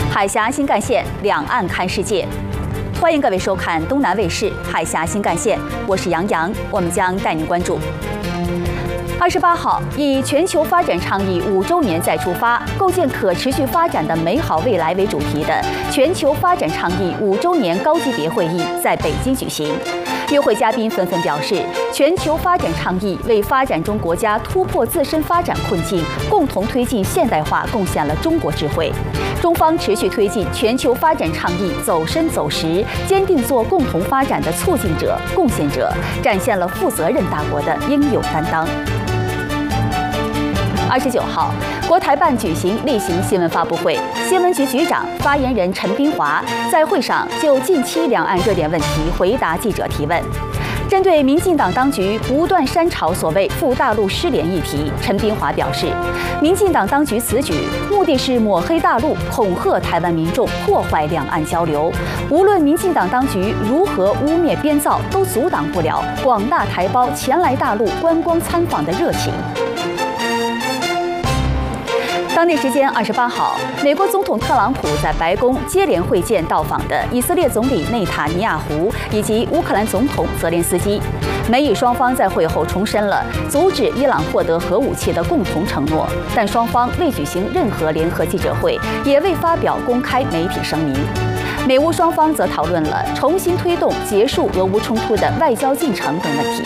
海峡新干线，两岸看世界。欢迎各位收看东南卫视海峡新干线，我是杨洋，我们将带您关注。28号，以全球发展倡议5周年再出发，构建可持续发展的美好未来为主题的全球发展倡议5周年高级别会议在北京举行。与会嘉宾纷纷表示，全球发展倡议为发展中国家突破自身发展困境、共同推进现代化贡献了中国智慧。中方持续推进全球发展倡议走深走实，坚定做共同发展的促进者、贡献者，展现了负责任大国的应有担当。29号，国台办举行例行新闻发布会，新闻局局长、发言人陈斌华在会上就近期两岸热点问题回答记者提问。针对民进党当局不断煽炒所谓赴大陆失联议题，陈斌华表示，民进党当局此举目的是抹黑大陆，恐吓台湾民众，破坏两岸交流。无论民进党当局如何污蔑编造，都阻挡不了广大台胞前来大陆观光参访的热情。当地时间28号，美国总统特朗普在白宫接连会见到访的以色列总理内塔尼亚胡以及乌克兰总统泽连斯基。美以双方在会后重申了阻止伊朗获得核武器的共同承诺，但双方未举行任何联合记者会，也未发表公开媒体声明。美乌双方则讨论了重新推动结束俄乌冲突的外交进程等问题。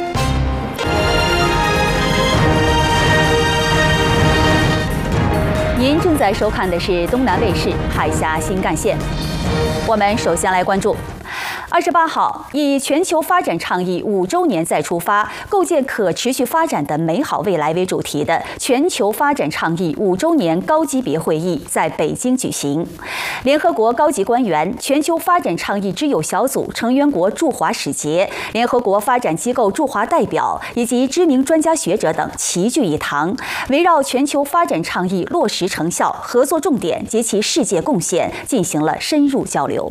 您正在收看的是东南卫视海峡新干线。我们首先来关注28号，以全球发展倡议5周年再出发，构建可持续发展的美好未来为主题的全球发展倡议5周年高级别会议在北京举行。联合国高级官员、全球发展倡议之友小组成员国驻华使节、联合国发展机构驻华代表以及知名专家学者等齐聚一堂，围绕全球发展倡议落实成效、合作重点及其世界贡献进行了深入交流。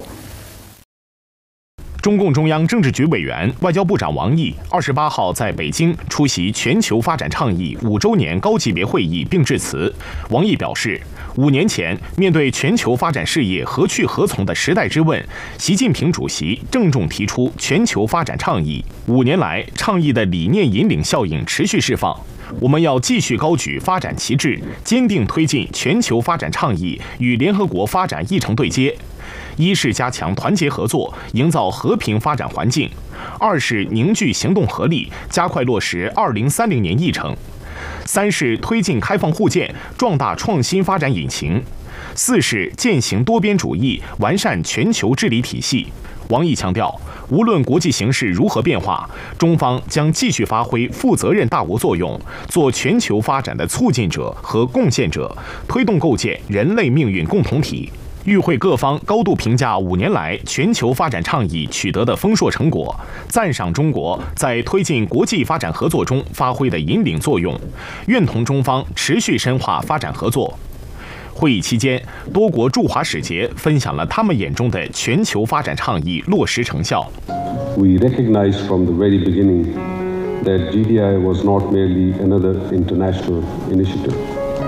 中共中央政治局委员、外交部长王毅28号在北京出席全球发展倡议5周年高级别会议并致辞。王毅表示，5年前面对全球发展事业何去何从的时代之问，习近平主席郑重提出全球发展倡议。5年来，倡议的理念引领效应持续释放。我们要继续高举发展旗帜，坚定推进全球发展倡议与联合国发展议程对接。一是加强团结合作，营造和平发展环境；二是凝聚行动合力，加快落实2030年议程；三是推进开放互鉴，壮大创新发展引擎；四是践行多边主义，完善全球治理体系。王毅强调，无论国际形势如何变化，中方将继续发挥负责任大国作用，做全球发展的促进者和贡献者，推动构建人类命运共同体。与会各方高度评价5年来全球发展倡议取得的丰硕成果，赞赏中国在推进国际发展合作中发挥的引领作用，愿同中方持续深化发展合作。会议期间，多国驻华使节分享了他们眼中的全球发展倡议落实成效。 We recognized from the very beginning that GDI was not merely another international initiative.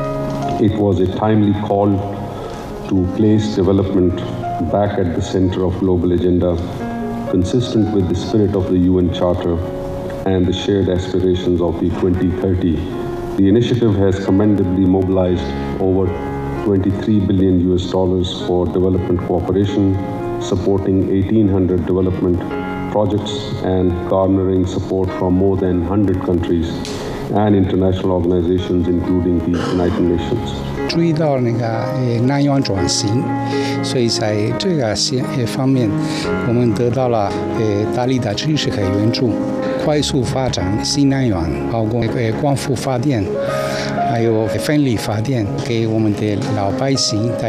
It was a timely call to place development back at the center of global agenda, consistent with the spirit of the UN Charter and the shared aspirations of the 2030. The initiative has commendably mobilized over $23 billion for development cooperation, supporting 1,800 development projects and garnering support from more than 100 countries and international organizations, including the United Nations. 注意到南洋转型，所以在这个方面，我们得到了大力的支持和援助，快速发展新能源，包括光伏发电，还有风力发电，给我们的老百姓带